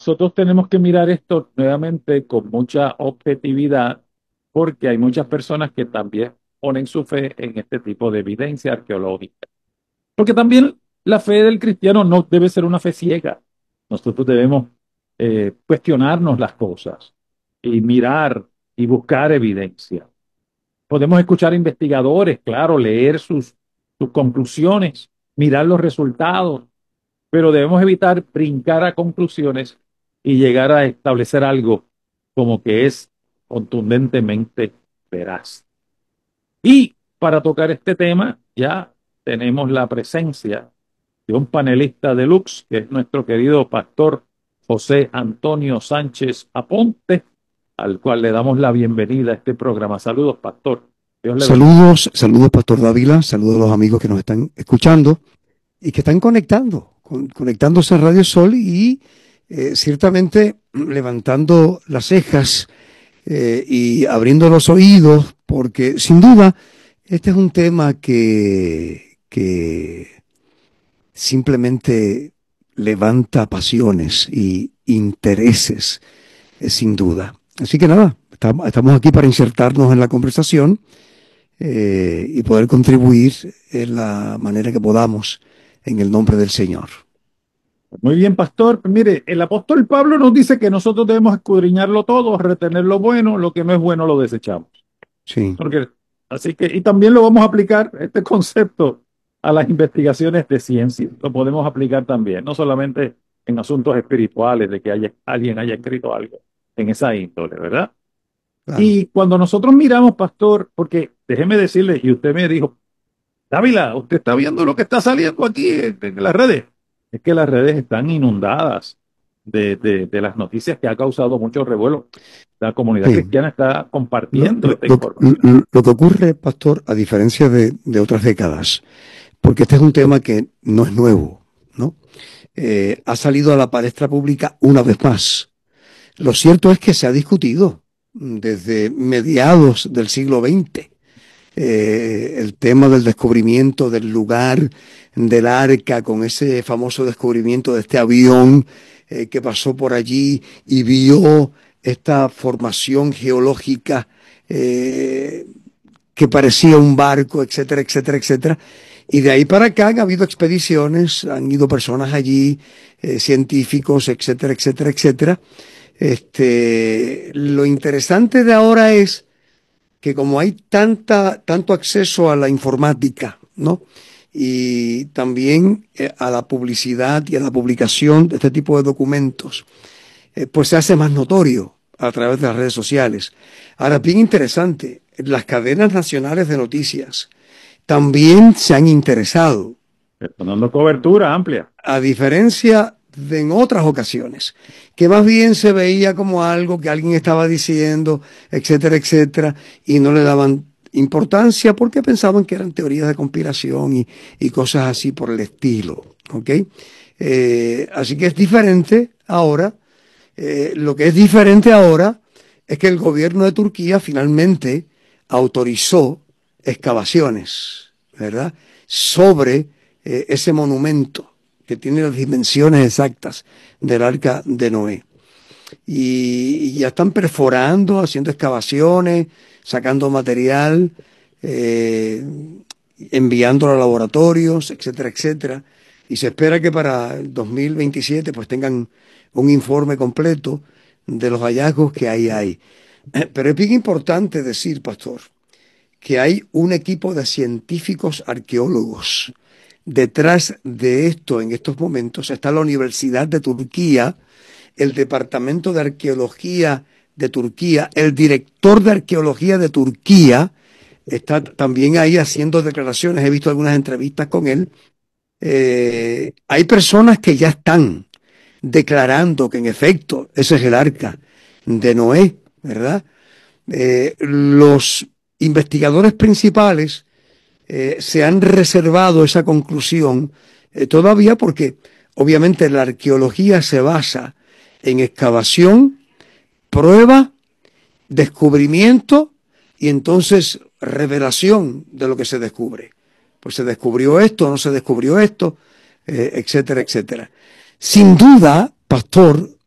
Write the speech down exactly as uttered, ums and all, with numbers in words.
nosotros tenemos que mirar esto nuevamente con mucha objetividad, porque hay muchas personas que también ponen su fe en este tipo de evidencia arqueológica. Porque también la fe del cristiano no debe ser una fe ciega. Nosotros debemos eh, cuestionarnos las cosas y mirar y buscar evidencia. Podemos escuchar investigadores, claro, leer sus, sus conclusiones, mirar los resultados, pero debemos evitar brincar a conclusiones y llegar a establecer algo como que es contundentemente veraz. Y para tocar este tema, ya tenemos la presencia de un panelista deluxe, que es nuestro querido pastor José Antonio Sánchez Aponte, al cual le damos la bienvenida a este programa. Saludos, pastor. Dios le bendiga. Saludos, saludos Pastor Dávila, saludos a los amigos que nos están escuchando y que están conectando, con- conectándose a Radio Sol y eh, ciertamente levantando las cejas eh, y abriendo los oídos, porque sin duda este es un tema que, que simplemente levanta pasiones y intereses, eh, sin duda. Así que nada, estamos, estamos aquí para insertarnos en la conversación eh, y poder contribuir en la manera que podamos en el nombre del Señor. Muy bien, pastor. Mire, el apóstol Pablo nos dice que nosotros debemos escudriñarlo todo, retener lo bueno, lo que no es bueno lo desechamos. Sí, Porque, así que, y también lo vamos a aplicar, este concepto, a las investigaciones de ciencia. Lo podemos aplicar también, no solamente en asuntos espirituales, de que haya, alguien haya escrito algo en esa índole, ¿verdad? claro. Y cuando nosotros miramos, pastor, porque déjeme decirle, y usted me dijo, Dávila, usted está viendo lo que está saliendo aquí en, en las redes. Es que las redes están inundadas de, de, de las noticias que ha causado mucho revuelo. La comunidad Sí. cristiana está Lo, compartiendo lo- esta lo- información. lo- lo que ocurre, Pastor, a diferencia de, de otras décadas, porque este es un tema que no es nuevo, ¿no? Eh, ha salido a la palestra pública una vez más. Lo cierto es que se ha discutido desde mediados del siglo veinte. Eh, el tema del descubrimiento del lugar del arca, con ese famoso descubrimiento de este avión eh, que pasó por allí y vio esta formación geológica eh, que parecía un barco, etcétera, etcétera, etcétera. Y de ahí para acá han habido expediciones, han ido personas allí, eh, científicos, etcétera, etcétera, etcétera. Este, lo interesante de ahora es que como hay tanta, tanto acceso a la informática, ¿no? Y también eh, a la publicidad y a la publicación de este tipo de documentos, eh, pues se hace más notorio a través de las redes sociales. Ahora, bien interesante, las cadenas nacionales de noticias también se han interesado, Está dando cobertura amplia. a diferencia de en otras ocasiones, que más bien se veía como algo que alguien estaba diciendo, etcétera, etcétera, y no le daban importancia porque pensaban que eran teorías de conspiración y, y cosas así por el estilo, ¿ok? Eh, así que es diferente ahora. Eh, lo que es diferente ahora es que el gobierno de Turquía finalmente autorizó excavaciones, ¿verdad?, sobre eh, ese monumento que tiene las dimensiones exactas del arca de Noé. Y, y ya están perforando, haciendo excavaciones, sacando material, eh, enviándolo a laboratorios, etcétera, etcétera. Y se espera que para el dos mil veintisiete pues tengan un informe completo de los hallazgos que ahí hay. Pero es bien importante decir, pastor, que hay un equipo de científicos arqueólogos. Detrás de esto, en estos momentos, está la Universidad de Turquía, el Departamento de Arqueología de Turquía, el director de Arqueología de Turquía, está también ahí haciendo declaraciones, he visto algunas entrevistas con él. Eh, hay personas que ya están declarando que en efecto ese es el arca de Noé, ¿verdad? Eh, los investigadores principales eh, se han reservado esa conclusión eh, todavía porque obviamente la arqueología se basa en excavación, prueba, descubrimiento y entonces revelación de lo que se descubre. Pues se descubrió esto, no se descubrió esto, eh, etcétera, etcétera. Sin duda, pastor,